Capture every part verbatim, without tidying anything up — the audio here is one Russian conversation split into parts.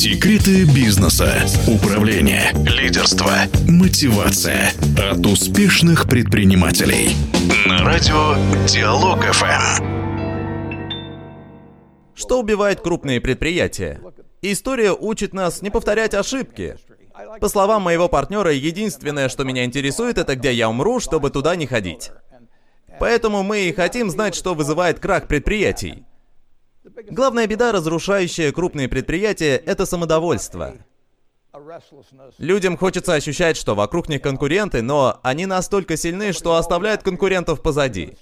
Секреты бизнеса, управления, лидерства, мотивация от успешных предпринимателей. На радио Диалог эф эм. Что убивает крупные предприятия? История учит нас не повторять ошибки. По словам моего партнера, единственное, что меня интересует, это где я умру, чтобы туда не ходить. Поэтому мы и хотим знать, что вызывает крах предприятий. Главная беда, разрушающая крупные предприятия, это самодовольство. Людям хочется ощущать, что вокруг них конкуренты, но они настолько сильны, что оставляют конкурентов позади.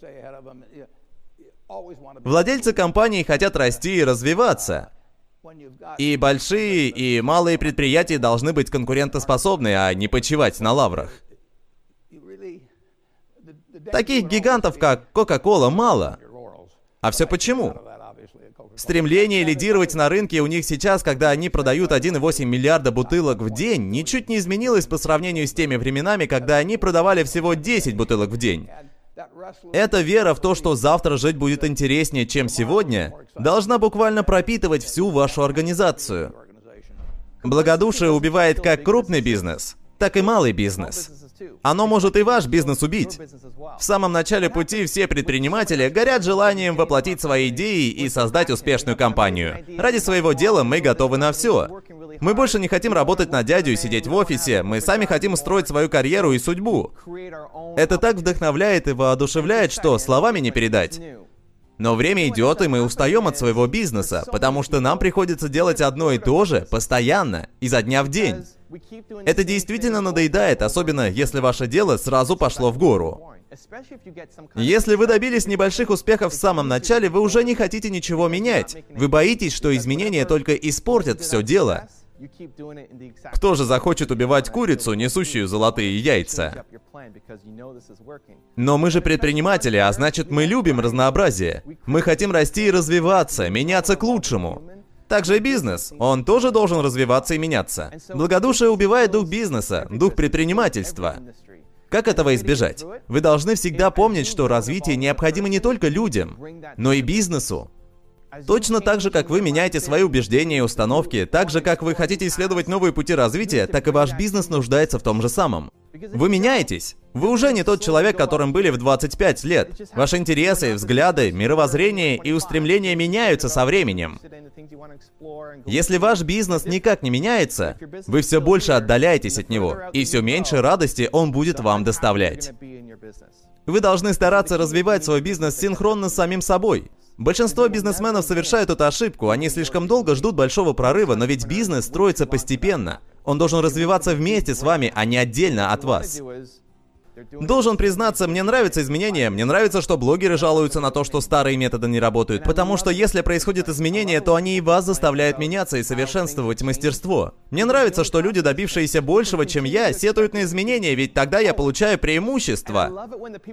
Владельцы компаний хотят расти и развиваться. И большие, и малые предприятия должны быть конкурентоспособны, а не почивать на лаврах. Таких гигантов, как Coca-Cola, мало. А все почему? Стремление лидировать на рынке у них сейчас, когда они продают один и восемь миллиарда бутылок в день, ничуть не изменилось по сравнению с теми временами, когда они продавали всего десять бутылок в день. Эта вера в то, что завтра жить будет интереснее, чем сегодня, должна буквально пропитывать всю вашу организацию. Благодушие убивает как крупный бизнес, так и малый бизнес. Оно может и ваш бизнес убить. В самом начале пути все предприниматели горят желанием воплотить свои идеи и создать успешную компанию. Ради своего дела мы готовы на все. Мы больше не хотим работать на дядю и сидеть в офисе, мы сами хотим устроить свою карьеру и судьбу. Это так вдохновляет и воодушевляет, что словами не передать. Но время идет, и мы устаем от своего бизнеса, потому что нам приходится делать одно и то же постоянно, изо дня в день. Это действительно надоедает, особенно если ваше дело сразу пошло в гору. Если вы добились небольших успехов в самом начале, вы уже не хотите ничего менять. Вы боитесь, что изменения только испортят все дело. Кто же захочет убивать курицу, несущую золотые яйца? Но мы же предприниматели, а значит, мы любим разнообразие. Мы хотим расти и развиваться, меняться к лучшему. Также и бизнес, он тоже должен развиваться и меняться. Благодушие убивает дух бизнеса, дух предпринимательства. Как этого избежать? Вы должны всегда помнить, что развитие необходимо не только людям, но и бизнесу. Точно так же, как вы меняете свои убеждения и установки, так же, как вы хотите исследовать новые пути развития, так и ваш бизнес нуждается в том же самом. Вы меняетесь. Вы уже не тот человек, которым были в двадцать пять лет. Ваши интересы, взгляды, мировоззрение и устремления меняются со временем. Если ваш бизнес никак не меняется, вы все больше отдаляетесь от него, и все меньше радости он будет вам доставлять. Вы должны стараться развивать свой бизнес синхронно с самим собой. Большинство бизнесменов совершают эту ошибку, они слишком долго ждут большого прорыва, но ведь бизнес строится постепенно. Он должен развиваться вместе с вами, а не отдельно от вас. Должен признаться, мне нравятся изменения, мне нравится, что блогеры жалуются на то, что старые методы не работают, потому что если происходят изменения, то они и вас заставляют меняться и совершенствовать мастерство. Мне нравится, что люди, добившиеся большего, чем я, сетуют на изменения, ведь тогда я получаю преимущество.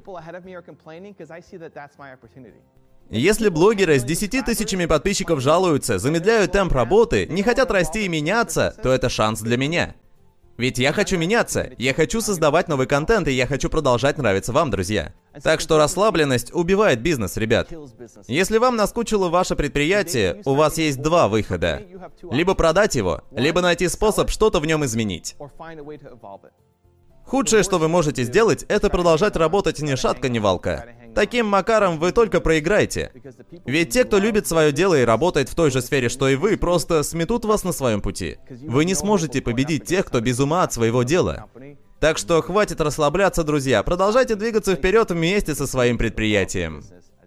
Если блогеры с десятью тысячами подписчиков жалуются, замедляют темп работы, не хотят расти и меняться, то это шанс для меня. Ведь я хочу меняться, я хочу создавать новый контент, и я хочу продолжать нравиться вам, друзья. Так что расслабленность убивает бизнес, ребят. Если вам наскучило ваше предприятие, у вас есть два выхода. Либо продать его, либо найти способ что-то в нем изменить. Худшее, что вы можете сделать, это продолжать работать ни шатка, ни валка. Таким макаром вы только проиграете. Ведь те, кто любит свое дело и работает в той же сфере, что и вы, просто сметут вас на своем пути. Вы не сможете победить тех, кто без ума от своего дела. Так что хватит расслабляться, друзья. Продолжайте двигаться вперед вместе со своим предприятием.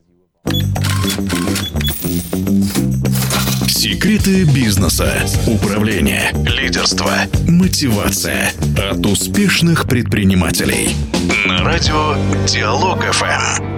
Секреты бизнеса, управления, лидерства, мотивация от успешных предпринимателей. На радио Диалог эф эм.